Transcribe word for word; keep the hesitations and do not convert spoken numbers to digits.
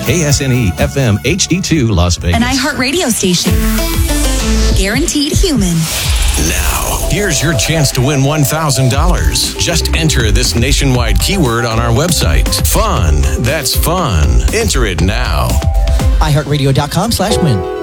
K S N E F M H D two Las Vegas. An iHeartRadio station. Guaranteed human. Now, here's your chance to win one thousand dollars. Just enter this nationwide keyword on our website. Fun. That's fun. Enter it now. iHeartRadio.com slash win.